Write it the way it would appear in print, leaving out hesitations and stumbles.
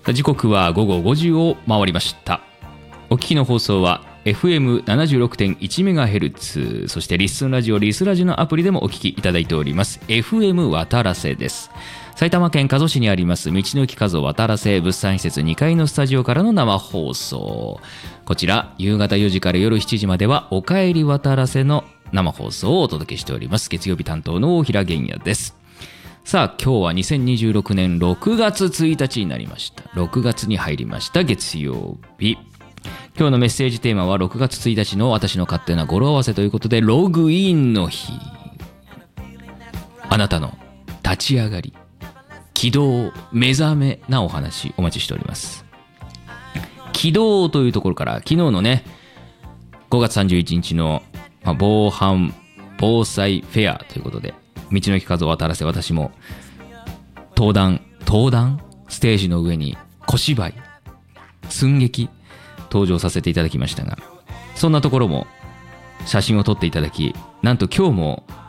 時刻は午後5時を回りました。お聞きの放送は FM76.1MHz、 そしてリッスンラジオ、リスラジのアプリでもお聞きいただいております FM 渡良瀬です。埼玉県加須市にあります道の駅加須渡良瀬物産施設2階のスタジオからの生放送。こちら夕方4時から夜7時まではおかえり渡良瀬の生放送をお届けしております。月曜日担当の大平玄也です。さあ今日は2026年6月1日になりました。6月に入りました月曜日。今日のメッセージテーマは6月1日の私の勝手な語呂合わせということで、ログインの日。あなたの立ち上がり、起動、目覚めなお話お待ちしております。起動というところから、昨日のね5月31日の防犯防災フェアということで、道の駅加須渡良瀬、私も登壇ステージの上に小芝居寸劇登場させていただきましたが、そんなところも写真を撮っていただき、なんと今日も